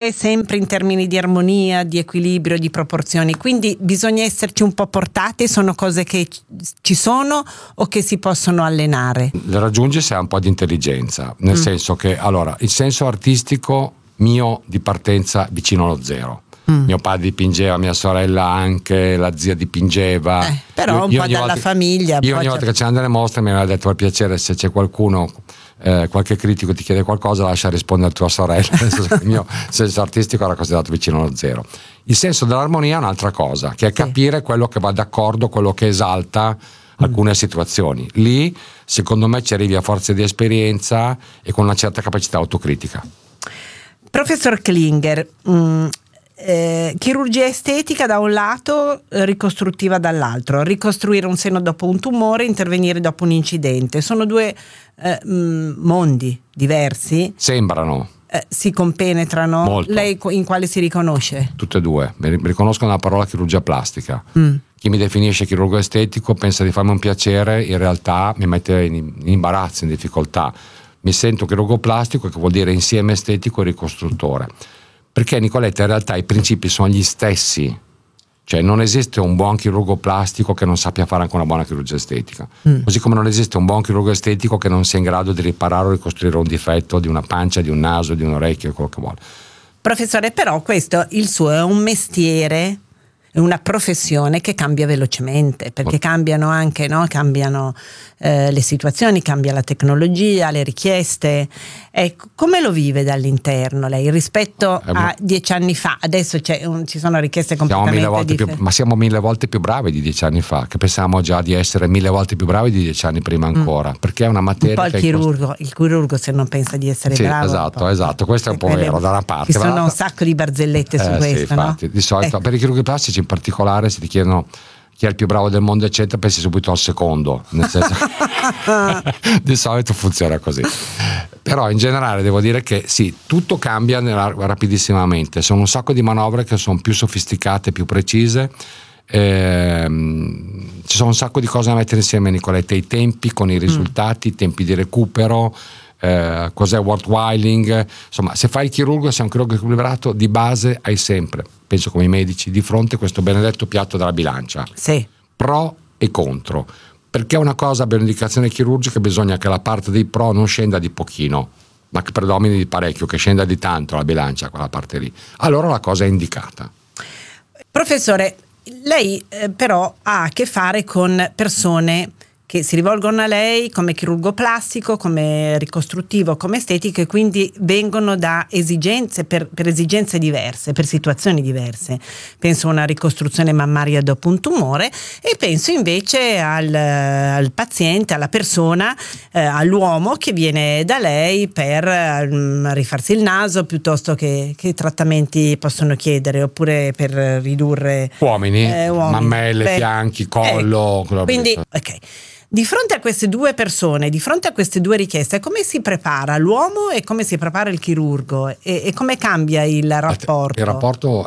lavorare sempre in termini di armonia, di equilibrio, di proporzioni, quindi bisogna esserci un po' portati, sono cose che ci sono o che si possono allenare? Le raggiungi se hai un po' di intelligenza, nel senso che allora il senso artistico mio di partenza vicino allo zero. Mio padre dipingeva, mia sorella anche, la zia dipingeva. Però un po' dalla famiglia. Io ogni volta che c'erano delle mostre mi aveva detto per piacere, se c'è qualcuno, qualche critico ti chiede qualcosa, lascia rispondere a tua sorella. Il mio senso artistico era considerato vicino allo zero. Il senso dell'armonia è un'altra cosa, che è capire quello che va d'accordo, quello che esalta alcune situazioni. Lì secondo me ci arrivi a forza di esperienza e con una certa capacità autocritica. Professor Klinger, chirurgia estetica da un lato, ricostruttiva dall'altro. Ricostruire un seno dopo un tumore, intervenire dopo un incidente, sono due mondi diversi. Sembrano. Si compenetrano. Molto. Lei in quale si riconosce? Tutte e due. Mi riconosco nella parola chirurgia plastica. Chi mi definisce chirurgo estetico pensa di farmi un piacere, in realtà mi mette in imbarazzo, in difficoltà. Mi sento chirurgo plastico, che vuol dire insieme estetico e ricostruttore. Perché, Nicoletta, in realtà i principi sono gli stessi, cioè non esiste un buon chirurgo plastico che non sappia fare anche una buona chirurgia estetica, così come non esiste un buon chirurgo estetico che non sia in grado di riparare o ricostruire un difetto di una pancia, di un naso, di un orecchio, quello che vuole. Professore, però questo, il suo è un mestiere, è una professione che cambia velocemente, perché cambiano anche, no? Cambiano le situazioni, cambia la tecnologia, le richieste. Come lo vive dall'interno lei rispetto a 10 anni fa? Adesso ci sono richieste completamente differenti. Ma siamo 1000 volte più bravi di 10 anni fa, che pensavamo già di essere 1000 volte più bravi di 10 anni prima ancora, perché è una materia. Un po' il chirurgo se non pensa di essere bravo. Esatto, questo è un po' vero da una parte. Ci sono un sacco di barzellette su questo, sì, infatti, no? Di solito per i chirurghi plastici in particolare, se ti chiedono chi è il più bravo del mondo eccetera, pensi subito al secondo, nel senso di solito funziona così. Però in generale devo dire che sì, tutto cambia rapidissimamente, sono un sacco di manovre che sono più sofisticate, più precise, ci sono un sacco di cose da mettere insieme, Nicoletta, i tempi con i risultati, i tempi di recupero, cos'è Worthwiling, insomma, se fai il chirurgo, sei un chirurgo equilibrato, di base hai sempre, penso come i medici, di fronte questo benedetto piatto della bilancia, pro e contro, perché una cosa abbia un'indicazione chirurgica bisogna che la parte dei pro non scenda di pochino, ma che predomini di parecchio, che scenda di tanto la bilancia, quella parte lì, allora la cosa è indicata. Professore, lei però ha a che fare con persone che si rivolgono a lei come chirurgo plastico, come ricostruttivo, come estetico, e quindi vengono da esigenze, per esigenze diverse, per situazioni diverse. Penso a una ricostruzione mammaria dopo un tumore e penso invece al paziente, alla persona, all'uomo che viene da lei per rifarsi il naso, piuttosto che trattamenti possono chiedere, oppure per ridurre uomini. Mammelle, fianchi, collo. Quindi, ok. Di fronte a queste due persone, di fronte a queste due richieste, come si prepara l'uomo e come si prepara il chirurgo e come cambia il rapporto? Il rapporto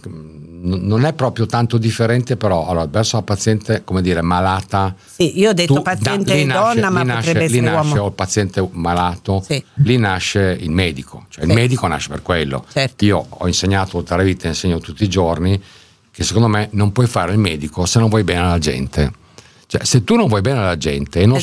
non è proprio tanto differente, però allora, verso la paziente, come dire, malata. Sì, io ho detto paziente donna, ma potrebbe essere uomo. Lì nasce il paziente malato, lì nasce il medico, cioè il medico nasce per quello. Certo. Io ho insegnato tutta la vita, insegno tutti i giorni, che secondo me non puoi fare il medico se non vuoi bene alla gente. Cioè, se tu non vuoi bene alla gente e non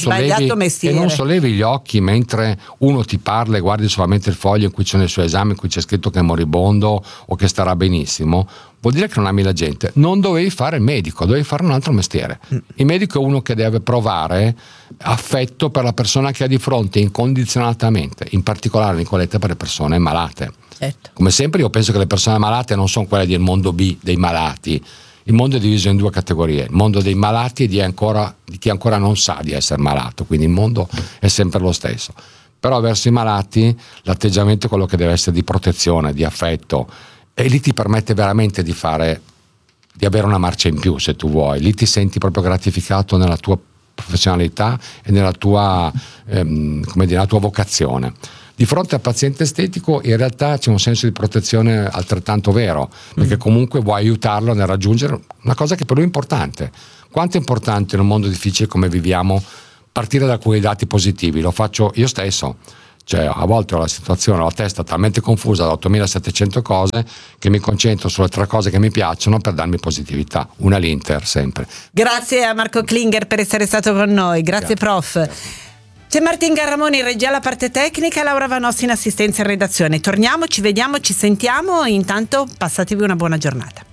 sollevi gli occhi mentre uno ti parla e guardi solamente il foglio in cui c'è nel suo esame, in cui c'è scritto che è moribondo o che starà benissimo, vuol dire che non ami la gente. Non dovevi fare il medico, dovevi fare un altro mestiere. Il medico è uno che deve provare affetto per la persona che ha di fronte incondizionatamente, in particolare, Nicoletta, per le persone malate. Certo. Come sempre io penso che le persone malate non sono quelle del mondo B, dei malati. Il mondo è diviso in due categorie, il mondo dei malati e di chi ancora non sa di essere malato, quindi il mondo è sempre lo stesso. Però verso i malati l'atteggiamento è quello che deve essere di protezione, di affetto, e lì ti permette veramente di avere una marcia in più, se tu vuoi. Lì ti senti proprio gratificato nella tua professionalità e nella tua, nella tua vocazione. Di fronte al paziente estetico in realtà c'è un senso di protezione altrettanto vero, perché comunque vuoi aiutarlo nel raggiungere una cosa che per lui è importante. Quanto è importante in un mondo difficile come viviamo partire da quei dati positivi? Lo faccio io stesso. Cioè, a volte ho la situazione, ho la testa talmente confusa da 8700 cose che mi concentro sulle 3 cose che mi piacciono per darmi positività. Una l'Inter, sempre. Grazie a Marco Klinger per essere stato con noi. Grazie prof. C'è Martin Garramoni in regia alla parte tecnica e Laura Vanossi in assistenza in redazione. Torniamo, ci vediamo, ci sentiamo. Intanto passatevi una buona giornata.